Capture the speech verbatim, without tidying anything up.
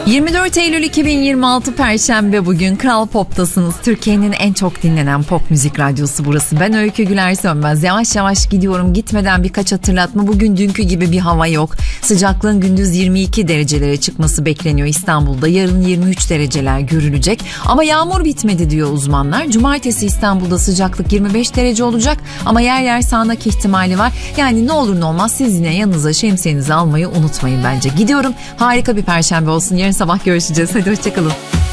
yirmi dört Eylül iki bin yirmi altı Perşembe, bugün Kral Pop'tasınız. Türkiye'nin en çok dinlenen pop müzik radyosu burası. Ben Öykü Güler Sönmez. Yavaş yavaş gidiyorum. Gitmeden birkaç hatırlatma. Bugün dünkü gibi bir hava yok. Sıcaklığın gündüz yirmi iki derecelere çıkması bekleniyor İstanbul'da. Yarın yirmi üç dereceler görülecek. Ama yağmur bitmedi diyor uzmanlar. Cumartesi İstanbul'da sıcaklık yirmi beş derece olacak. Ama yer yer sağanak ihtimali var. Yani ne olur ne olmaz siz yine yanınıza şemsiyenizi almayı unutmayın bence. Gidiyorum. Harika bir Perşembe olsun. Yarın sabah görüşeceğiz. Hadi hoşçakalın.